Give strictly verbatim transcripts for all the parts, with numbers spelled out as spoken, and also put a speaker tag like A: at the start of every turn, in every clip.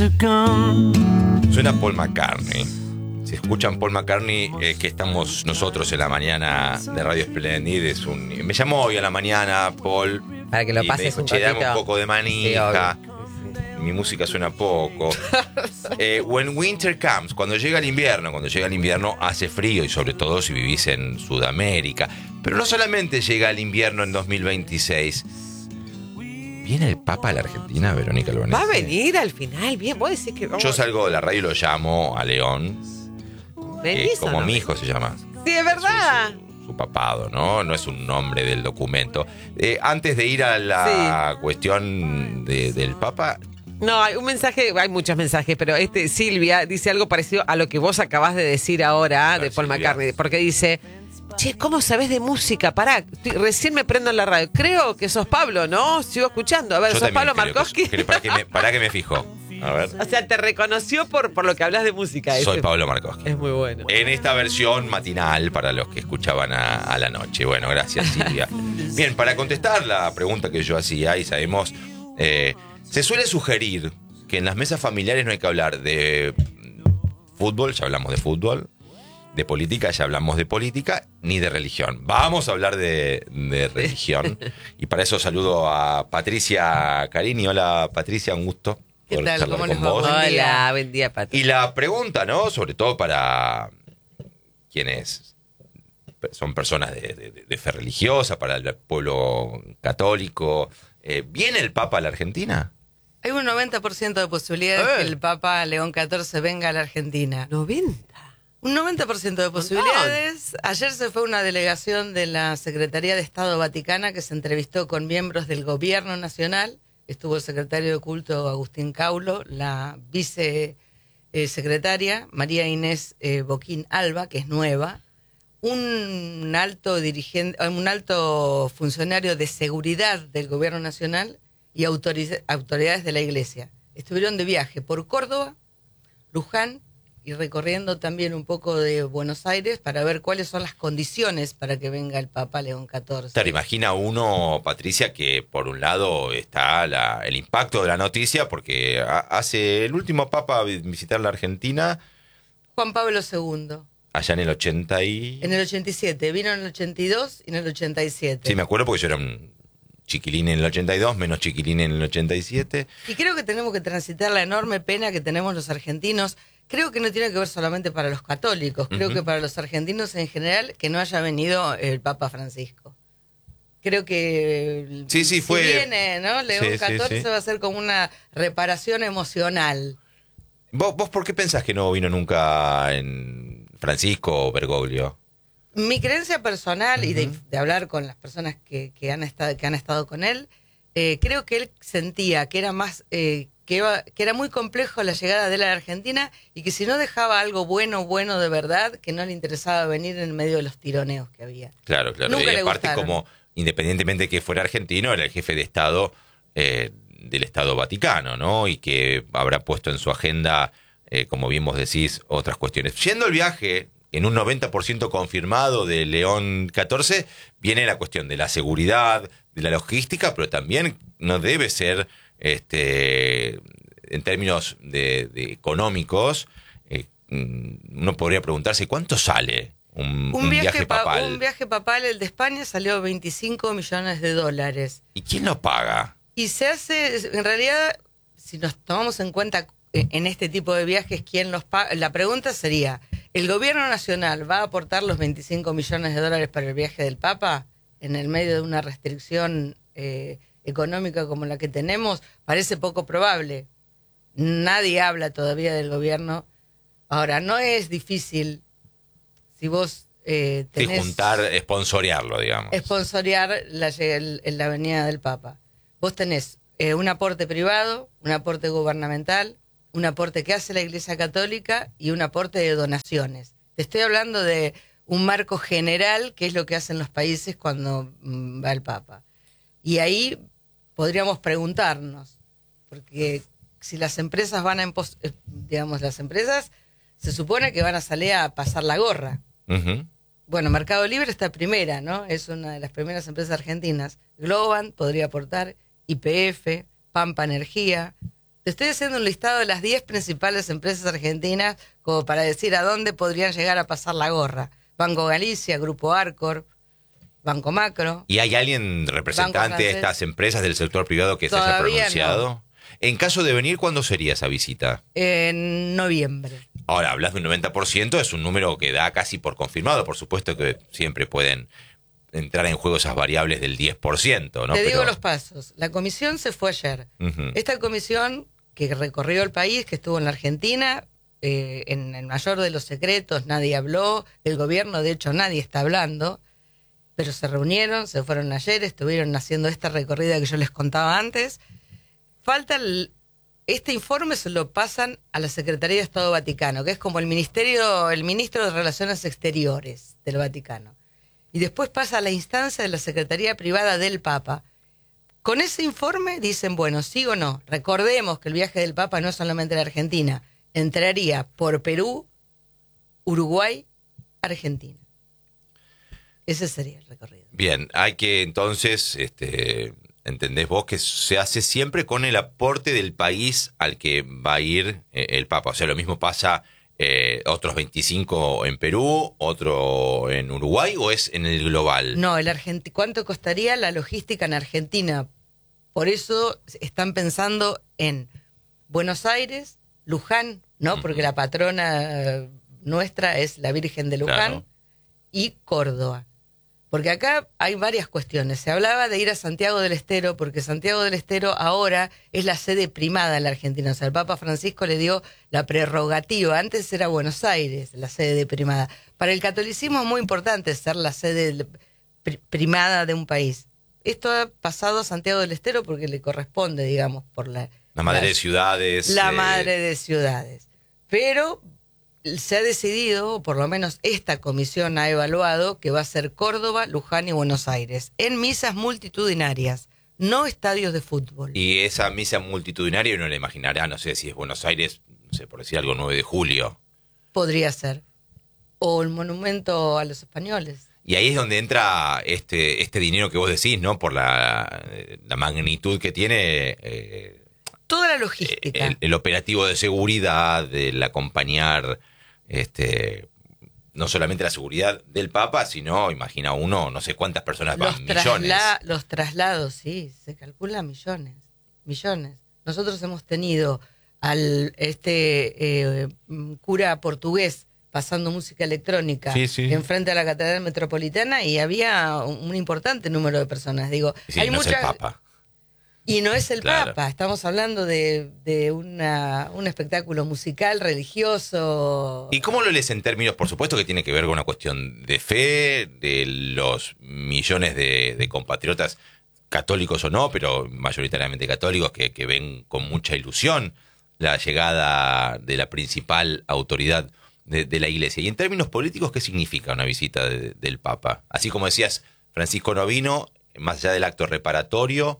A: Suena Paul McCartney. Si escuchan Paul McCartney, eh, que estamos nosotros en la mañana de Radio Splendid, es un... Me llamó hoy a la mañana Paul.
B: Para que lo
A: y
B: pases
A: me dijo,
B: un
A: che, dame
B: poquito.
A: un poco de manija.
B: Sí,
A: Mi música suena poco. Eh, when winter comes, cuando llega el invierno, cuando llega el invierno hace frío, y sobre todo si vivís en Sudamérica. Pero no solamente llega el invierno en dos mil veintiséis. ¿Viene el Papa a la Argentina, Verónica Albanese?
B: Va a venir al final, bien, vos decís que vamos.
A: Yo salgo de la radio y lo llamo a León.
B: ¿Venís
A: Eh,
B: o
A: como
B: no?
A: mi hijo se llama.
B: Sí, es verdad.
A: Su, su papado, ¿no? No es un nombre del documento. Eh, antes de ir a la
B: Sí.
A: cuestión de, del Papa...
B: No, hay un mensaje, hay muchos mensajes, pero este Silvia dice algo parecido a lo que vos acabás de decir ahora de Paul
A: Silvia.
B: McCartney, porque dice, che, ¿cómo sabés de música? Pará, estoy- recién me prendo en la radio. Creo que sos Pablo, ¿no? Sigo escuchando. A ver,
A: Yo
B: ¿sos
A: también
B: Pablo
A: creo que-
B: Markowski?
A: que- para, que me, para que me fijo. A ver.
B: O sea, te reconoció por, por lo que hablas de música.
A: Soy
B: ese-
A: Pablo Markowski.
B: Es muy bueno.
A: En esta versión matinal para los que escuchaban a, a la noche. Bueno, gracias, Silvia. Bien, para contestar la pregunta que yo hacía, y sabemos, eh, se suele sugerir que en las mesas familiares no hay que hablar de fútbol, ya hablamos de fútbol, de política, ya hablamos de política, ni de religión. Vamos a hablar de, de religión. Y para eso saludo a Patricia Carini. Hola, Patricia, un gusto.
C: ¿Qué
A: poder
C: tal?
A: charlar
C: ¿Cómo
A: con
C: les va?
A: vos.
C: Buen día.
B: Hola, buen día, Pati.
A: Y la pregunta, ¿no? Sobre todo para quienes son personas de, de- de fe religiosa, para el pueblo católico. Eh, ¿Viene el Papa a la Argentina?
C: Hay un noventa por ciento de posibilidades
B: Eh.
C: que el Papa León catorce venga a la Argentina.
B: noventa.
C: Un noventa por ciento de posibilidades. Ayer se fue una delegación de la Secretaría de Estado Vaticana que se entrevistó con miembros del Gobierno Nacional. Estuvo el secretario de Culto Agustín Caulo, la vicesecretaria María Inés eh, Boquín Alba, que es nueva, un alto dirigente, un alto funcionario de seguridad del Gobierno Nacional y autoriz- autoridades de la Iglesia. Estuvieron de viaje por Córdoba, Luján y recorriendo también un poco de Buenos Aires para ver cuáles son las condiciones para que venga el Papa León catorce.
A: Claro, imagina uno, Patricia, que por un lado está la- el impacto de la noticia, porque ha- hace el último Papa vi- visitar la Argentina
C: Juan Pablo segundo,
A: allá en el ochenta y...
C: en el ochenta y siete, vino en el ochenta y dos y en el ochenta y siete.
A: Sí, me acuerdo porque yo era un chiquilín en el ochenta y dos, menos chiquilín en el ochenta y siete.
C: Y creo que tenemos que transitar la enorme pena que tenemos los argentinos. Creo que no tiene que ver solamente para los católicos, creo
A: Ujú.
C: que para los argentinos en general, que no haya venido el Papa Francisco. Creo que
A: Sí, sí,
C: si
A: fue-
C: viene, ¿no? León
A: Sí, sí,
C: catorce
A: sí.
C: va a ser como una reparación emocional.
A: ¿Vos, ¿Vos por qué pensás que no vino nunca en Francisco o Bergoglio?
C: Mi creencia personal y de,
A: Ujú.
C: de hablar con las personas que, que han estado que han estado con él, eh, creo que él sentía que era más eh, que, iba- que era muy complejo la llegada de él a la Argentina y que si no dejaba algo bueno, bueno de verdad, que no le interesaba venir en medio de los tironeos que había.
A: Claro, claro.
C: Nunca
A: y
C: le
A: aparte,
C: gustaron.
A: como independientemente de que fuera argentino, era el jefe de Estado eh, del Estado Vaticano, ¿no? Y que habrá puesto en su agenda, eh, como bien vos decís, otras cuestiones. Yendo el viaje, en un noventa por ciento confirmado de León catorce, viene la cuestión de la seguridad, de la logística, pero también no debe ser, este, en términos de, de económicos, eh, mm, uno podría preguntarse, ¿cuánto sale un,
C: Un,
A: un
C: viaje,
A: viaje
C: pa-
A: papal?
C: un viaje papal, el de España, salió veinticinco millones de dólares.
A: ¿Y quién lo paga?
C: Y se hace, en realidad, si nos tomamos en cuenta eh, en este tipo de viajes, ¿quién los paga? La pregunta sería, ¿el gobierno nacional va a aportar los veinticinco millones de dólares para el viaje del Papa en el medio de una restricción eh, económica como la que tenemos? Parece poco probable. Nadie habla todavía del gobierno. Ahora, no es difícil si vos eh,
A: Sí,
C: tenés...
A: juntar, sponsorearlo, digamos.
C: Esponsorear la, el- la venida del Papa. Vos tenés eh, un aporte privado, un aporte gubernamental, un aporte que hace la Iglesia Católica y un aporte de donaciones. Te estoy hablando de un marco general, que es lo que hacen los países cuando mm, va el Papa. Y ahí podríamos preguntarnos, porque si las empresas van a, impos- eh, digamos, las empresas se supone que van a salir a pasar la gorra.
A: Ujú.
C: Bueno, Mercado Libre está primera, ¿no? Es una de las primeras empresas argentinas. Globan podría aportar, Y P F, Pampa Energía, Te estoy haciendo un listado de las diez principales empresas argentinas como para decir a dónde podrían llegar a pasar la gorra. Banco Galicia, Grupo Arcor, Banco Macro.
A: ¿Y hay alguien representante de estas empresas del sector privado que se haya pronunciado?
C: No.
A: En caso de venir, ¿cuándo sería esa visita?
C: En noviembre.
A: Ahora, hablas de un noventa por ciento, es un número que da casi por confirmado. Por supuesto que siempre pueden entrar en juego esas variables del diez por ciento, ¿no?
C: Te digo
A: Pero...
C: los pasos. La comisión se fue ayer.
A: Uh-huh.
C: Esta comisión que recorrió el país, que estuvo en la Argentina, eh, en el mayor de los secretos, nadie habló, del gobierno, de hecho, nadie está hablando, pero se reunieron, se fueron ayer, estuvieron haciendo esta recorrida que yo les contaba antes. Falta el, este informe se lo pasan a la Secretaría de Estado Vaticano, que es como el ministerio, el ministro de Relaciones Exteriores del Vaticano. Y después pasa a la instancia de la Secretaría Privada del Papa. Con ese informe dicen, bueno, sí o no. Recordemos que el viaje del Papa no es solamente a la Argentina, entraría por Perú, Uruguay, Argentina. Ese sería el recorrido.
A: Bien, hay que entonces, este, entendés vos que se hace siempre con el aporte del país al que va a ir eh, el Papa. O sea, lo mismo pasa eh, otros veinticinco en Perú, otro en Uruguay, ¿o es en el global?
C: No, el Argenti- ¿cuánto costaría la logística en Argentina? Por eso están pensando en Buenos Aires, Luján, ¿no?
A: Uh-huh.
C: Porque la patrona nuestra es la Virgen de Luján,
A: Claro.
C: y Córdoba. Porque acá hay varias cuestiones. Se hablaba de ir a Santiago del Estero, porque Santiago del Estero ahora es la sede primada en la Argentina. O sea, el Papa Francisco le dio la prerrogativa. Antes era Buenos Aires la sede primada. Para el catolicismo es muy importante ser la sede primada de un país. Esto ha pasado a Santiago del Estero porque le corresponde, digamos, por la...
A: La madre
C: la,
A: de ciudades.
C: La
A: eh...
C: madre de ciudades. Pero se ha decidido, o por lo menos esta comisión ha evaluado, que va a ser Córdoba, Luján y Buenos Aires, en misas multitudinarias, no estadios de fútbol.
A: Y esa misa multitudinaria uno la imaginará, no sé si es Buenos Aires, no sé, por decir algo, nueve de julio.
C: Podría ser. O el monumento a los españoles.
A: Y ahí es donde entra este este dinero que vos decís, ¿no? Por la, la magnitud que tiene... Eh,
C: Toda la logística.
A: El, el operativo de seguridad, el acompañar... Este, no solamente la seguridad del Papa, sino, imagina uno, no sé cuántas personas van,
C: Los,
A: millones.
C: trasla los traslados, sí, se calcula millones, millones. Nosotros hemos tenido al este eh, cura portugués pasando música electrónica
A: sí, sí.
C: enfrente a la Catedral Metropolitana y había un, un importante número de personas. Digo,
A: sí,
C: hay
A: no
C: mucha...
A: es el Papa.
C: Y no es el
A: Claro.
C: Papa, estamos hablando de, de una, un espectáculo musical, religioso.
A: ¿Y cómo lo lees en términos, por supuesto que tiene que ver con una cuestión de fe, de los millones de, de compatriotas católicos o no, pero mayoritariamente católicos que, que ven con mucha ilusión la llegada de la principal autoridad de, de la Iglesia? Y en términos políticos, ¿qué significa una visita de, del Papa? Así como decías, Francisco no vino, más allá del acto reparatorio...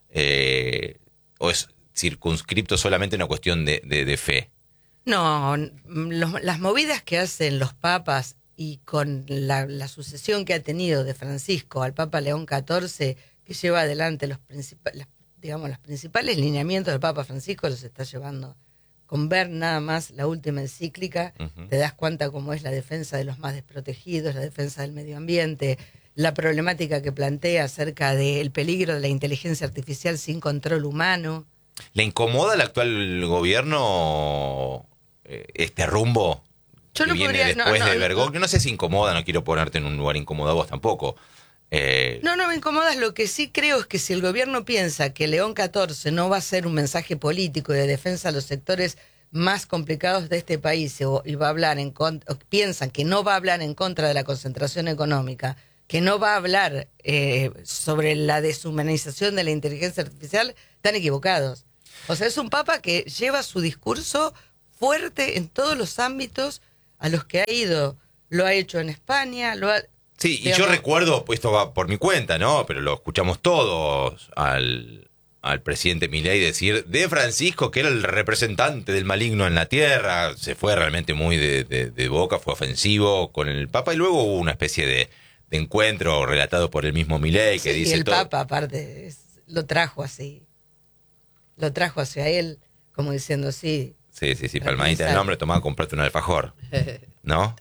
A: Eh, ¿o es circunscripto solamente una cuestión de, de, de fe?
C: No, los, las movidas que hacen los papas y con la, la sucesión que ha tenido de Francisco al Papa León catorce, que lleva adelante los principales, digamos, los principales lineamientos del Papa Francisco, los está llevando. Con ver nada más la última encíclica, uh-huh. te das cuenta cómo es la defensa de los más desprotegidos, la defensa del medio ambiente, la problemática que plantea acerca del peligro de la inteligencia artificial sin control humano.
A: ¿Le incomoda al actual gobierno eh, este rumbo
C: Yo
A: que
C: no
A: viene
C: podría,
A: después
C: no, no,
A: de Bergoglio?
C: no.
A: No sé si incomoda, no quiero ponerte en un lugar incómodo a vos tampoco. Eh...
C: No, no me incomodas. Lo que sí creo es que si el gobierno piensa que León catorce no va a ser un mensaje político y de defensa a los sectores más complicados de este país o, y va a hablar en contra, piensan que no va a hablar en contra de la concentración económica, que no va a hablar eh, sobre la deshumanización de la inteligencia artificial, están equivocados. O sea, es un papa que lleva su discurso fuerte en todos los ámbitos a los que ha ido. Lo ha hecho en España, lo ha...
A: Sí,
C: digamos,
A: y yo recuerdo, pues esto va por mi cuenta, ¿no? Pero lo escuchamos todos al, al presidente Milei decir de Francisco que era el representante del maligno en la tierra. Se fue realmente muy de, de, de boca, fue ofensivo con el Papa y luego hubo una especie de... de encuentro relatado por el mismo Milei que
C: sí,
A: dice
C: y el
A: todo.
C: Papa aparte es, lo trajo así lo trajo hacia él como diciendo, sí.
A: Sí, sí, sí, palmadita del nombre, tomá, comprate un alfajor, ¿no?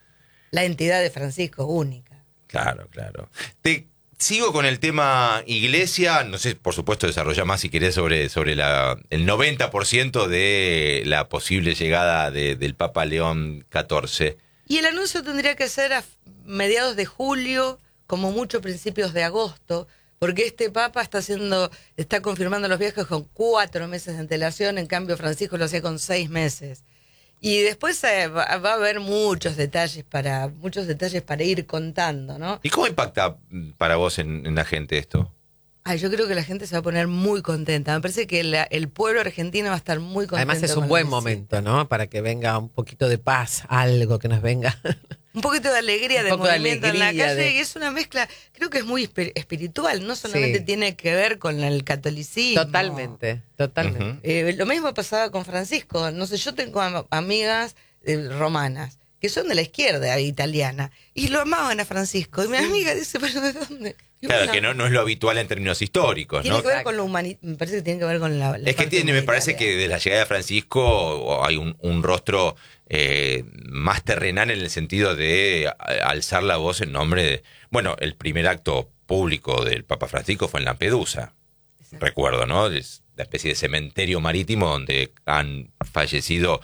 C: La entidad de Francisco, única.
A: Claro, claro. Te sigo con el tema iglesia, no sé, por supuesto, desarrolla más si querés sobre, sobre la, el noventa por ciento de la posible llegada de, del Papa León catorce.
C: Y el anuncio tendría que ser a mediados de julio, como mucho principios de agosto, porque este Papa está haciendo, está confirmando los viajes con cuatro meses de antelación, en cambio Francisco lo hacía con seis meses. Y después eh, va, va a haber muchos detalles para, muchos detalles para ir contando, ¿no?
A: ¿Y cómo impacta para vos en, en la gente esto?
C: Ay, yo creo que la gente se va a poner muy contenta. Me parece que la, el pueblo argentino va a estar muy contento.
B: Además es un
C: con
B: buen
C: la
B: momento, ¿no? Para que venga un poquito de paz, algo que nos venga.
C: Un poquito de alegría,
B: Un
C: de
B: poco de
C: movimiento en la
B: alegría,
C: calle,
B: de-
C: y es una mezcla, creo que es muy espi- espiritual, no solamente
B: Sí.
C: tiene que ver con el catolicismo.
B: Totalmente, totalmente.
A: Ujú.
C: Eh, lo mismo pasaba con Francisco. No sé, yo tengo am- amigas eh, romanas que son de la izquierda italiana y lo amaban a Francisco. Y mi amiga dice, ¿pero de dónde? Y
A: Claro,
C: bueno,
A: que no, no es lo habitual en términos históricos,
C: tiene
A: ¿no?
C: que ver con lo humanitario. Me parece que tiene que ver con la. la
A: Es que
C: parte
A: tiene, me parece que
C: humanitaria.
A: de la llegada de Francisco hay un, un rostro eh, más terrenal en el sentido de a- alzar la voz en nombre de... Bueno, el primer acto público del Papa Francisco fue en Lampedusa,
C: Exacto.
A: recuerdo, ¿no? Es la especie de cementerio marítimo donde han fallecido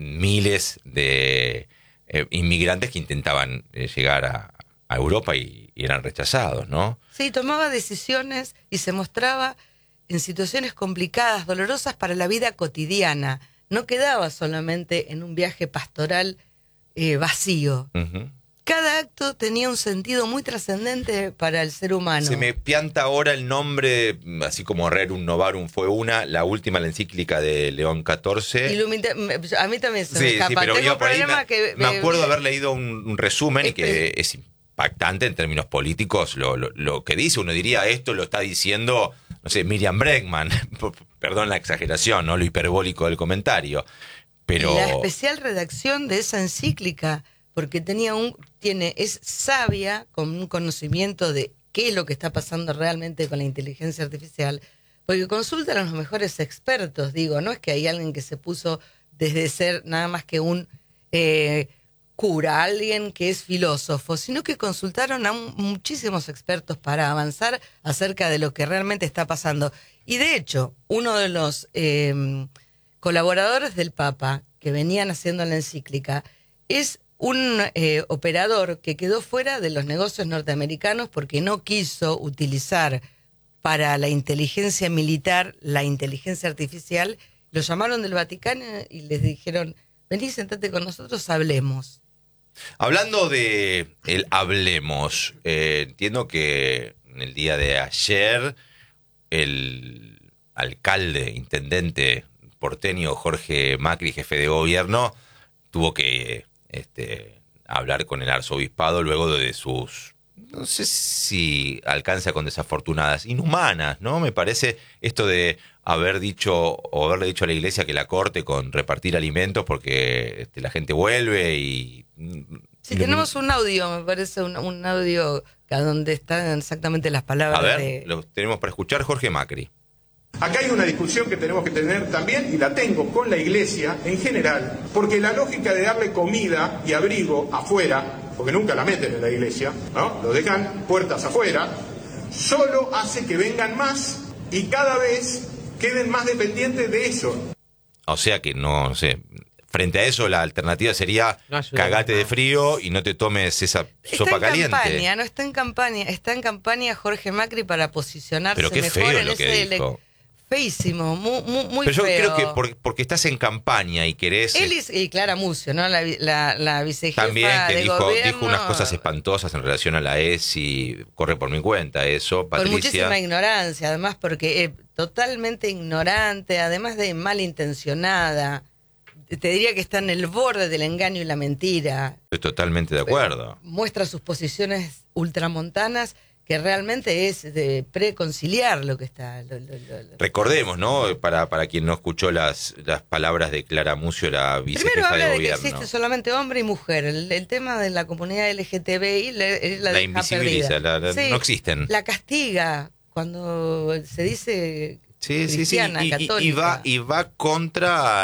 A: miles de eh, inmigrantes que intentaban eh, llegar a, a Europa y, y eran rechazados, ¿no?
C: Sí, tomaba decisiones y se mostraba en situaciones complicadas, dolorosas para la vida cotidiana. No quedaba solamente en un viaje pastoral eh, vacío.
A: Ujú.
C: Cada acto tenía un sentido muy trascendente para el ser humano.
A: Se me pianta ahora el nombre, así como Rerum Novarum fue una, la última, la encíclica de León catorce.
C: Ilumina- me- a mí también se me
A: Sí,
C: escapa.
A: sí, pero
C: Tengo
A: iba por ahí,
C: problema
A: me,
C: que
A: me acuerdo de haber leído un, un resumen y que es impactante en términos políticos lo, lo, lo que dice. Uno diría, esto lo está diciendo, no sé, Miriam Bregman, perdón la exageración, ¿no? Lo hiperbólico del comentario. Pero
C: la especial redacción de esa encíclica, porque tenía un, tiene, es sabia, con un conocimiento de qué es lo que está pasando realmente con la inteligencia artificial, porque consultan a los mejores expertos, digo, no es que hay alguien que se puso desde ser nada más que un eh, cura, alguien que es filósofo, sino que consultaron a un- muchísimos expertos para avanzar acerca de lo que realmente está pasando. Y de hecho, uno de los eh, colaboradores del Papa que venían haciendo la encíclica es un eh, operador que quedó fuera de los negocios norteamericanos porque no quiso utilizar para la inteligencia militar la inteligencia artificial. Lo llamaron del Vaticano y les dijeron, vení, sentate con nosotros, hablemos.
A: hablando de el hablemos, eh, entiendo que en el día de ayer el alcalde, intendente porteño Jorge Macri, jefe de gobierno, tuvo que este, hablar con el arzobispado luego de sus, no sé si alcanza con desafortunadas, inhumanas, ¿no? Me parece esto de haber dicho o haberle dicho a la iglesia que la corte con repartir alimentos porque este, la gente vuelve y...
C: Si tenemos un audio, me parece un, un audio a donde están exactamente las palabras
A: A ver,
C: de...
A: lo tenemos para escuchar Jorge Macri.
D: Acá hay una discusión que tenemos que tener también, y la tengo con la iglesia en general, porque la lógica de darle comida y abrigo afuera, porque nunca la meten en la iglesia, ¿no? Lo dejan puertas afuera, solo hace que vengan más y cada vez queden más dependientes de eso.
A: O sea que no, no sé, frente a eso la alternativa sería
B: No ayuda
A: cagate de
B: más.
A: frío y no te tomes esa
C: Está
A: sopa
C: en
A: caliente.
C: campaña, no está en campaña, está en campaña Jorge Macri para posicionarse
A: Pero qué
C: mejor
A: feo
C: en
A: lo
C: ese
A: que
C: ele-
A: dijo.
C: Feísimo, muy, muy, muy
A: Pero yo
C: feo.
A: creo que por- porque estás en campaña y querés...
C: Él y, y Clara Mucio, ¿no? La, vi- la, la vicejefa
A: También que
C: de
A: dijo,
C: gobierno,
A: dijo unas cosas espantosas en relación a la E S I, corre por mi cuenta eso,
C: con
A: Patricia.
C: muchísima ignorancia, además, porque eh, totalmente ignorante, además de malintencionada. Te diría que está en el borde del engaño y la mentira.
A: Estoy totalmente de acuerdo.
C: Muestra sus posiciones ultramontanas, que realmente es de preconciliar lo que está. lo- lo- lo- lo-
A: Recordemos, ¿no? Para, para quien no escuchó las, las palabras de Clara Mucio, la
C: Primero
A: vicejefa
C: habla
A: de
C: de que
A: gobierno.
C: existe solamente hombre y mujer. El, el tema de la comunidad L G T B I la, la,
A: La
C: deja
A: invisibiliza,
C: perdida.
A: la- la- no existen.
C: La castiga cuando se dice
A: Sí, sí, sí.
C: cristiana,
A: Y, y- y
C: católica.
A: va, y va contra